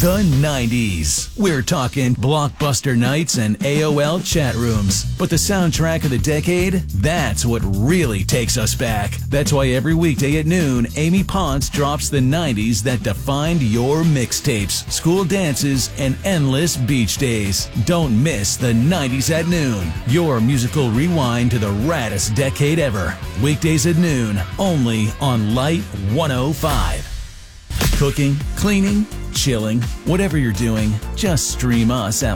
The 90s. We're talking blockbuster nights and AOL chat rooms. But the soundtrack of the decade, that's what really takes us back. That's why every weekday at noon, Amy Ponce drops the 90s that defined your mixtapes, school dances, and endless beach days. Don't miss the 90s at noon. Your musical rewind to the raddest decade ever. Weekdays at noon, only on Light 105. Cooking, cleaning, chilling, whatever you're doing, just stream us at